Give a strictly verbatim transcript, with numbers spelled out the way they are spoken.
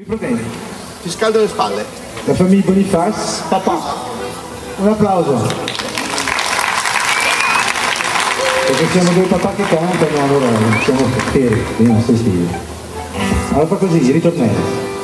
Proteini. Ti scaldo le spalle. La famiglia Boniface. Papà. Un applauso. Perché siamo due papà che cantano, allora siamo fieri dei nostri stili. Allora fa così, ritornello.